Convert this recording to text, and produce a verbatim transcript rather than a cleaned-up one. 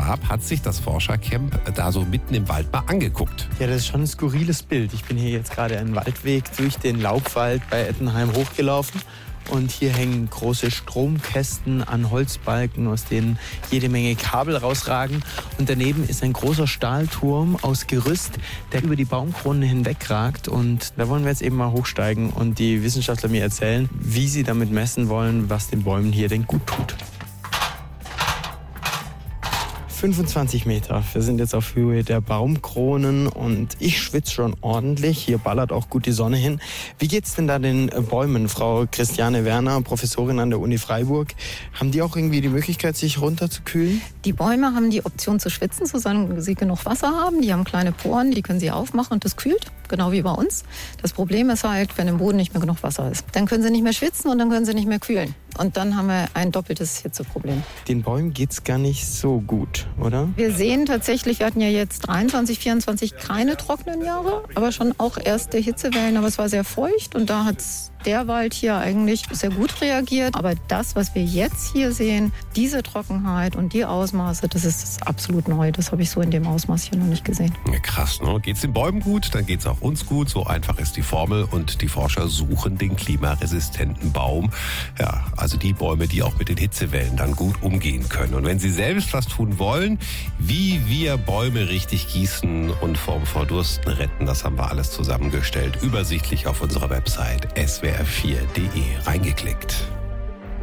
gab, hat sich das Forschercamp da so mitten im Wald mal angeguckt. Ja, das ist schon ein skurriles Bild. Ich bin hier jetzt gerade einen Waldweg durch den Laubwald bei Ettenheim hochgelaufen. Und hier hängen große Stromkästen an Holzbalken, aus denen jede Menge Kabel rausragen. Und daneben ist ein großer Stahlturm aus Gerüst, der über die Baumkronen hinwegragt. Und da wollen wir jetzt eben mal hochsteigen und die Wissenschaftler mir erzählen, wie sie damit messen wollen, was den Bäumen hier denn gut tut. fünfundzwanzig Meter. Wir sind jetzt auf Höhe der Baumkronen und ich schwitze schon ordentlich. Hier ballert auch gut die Sonne hin. Wie geht's denn da den Bäumen, Frau Christiane Werner, Professorin an der Uni Freiburg? Haben die auch irgendwie die Möglichkeit, sich runterzukühlen? Die Bäume haben die Option zu schwitzen, solange sie genug Wasser haben. Die haben kleine Poren, die können sie aufmachen und das kühlt, genau wie bei uns. Das Problem ist halt, wenn im Boden nicht mehr genug Wasser ist. Dann können sie nicht mehr schwitzen und dann können sie nicht mehr kühlen. Und dann haben wir ein doppeltes Hitzeproblem. Den Bäumen geht's gar nicht so gut, oder? Wir sehen tatsächlich, wir hatten ja jetzt dreiundzwanzig, vierundzwanzig keine trockenen Jahre, aber schon auch erste Hitzewellen. Aber es war sehr feucht und da hat der Wald hier eigentlich sehr gut reagiert. Aber das, was wir jetzt hier sehen, diese Trockenheit und die Ausmaße, das ist absolut neu. Das habe ich so in dem Ausmaß hier noch nicht gesehen. Ja, krass, ne? Geht's den Bäumen gut, dann geht's auch uns gut. So einfach ist die Formel und die Forscher suchen den klimaresistenten Baum. Ja, also die Bäume, die auch mit den Hitzewellen dann gut umgehen können. Und wenn Sie selbst was tun wollen, wie wir Bäume richtig gießen und vom Verdursten retten, das haben wir alles zusammengestellt, übersichtlich auf unserer Website S W R vier punkt de reingeklickt.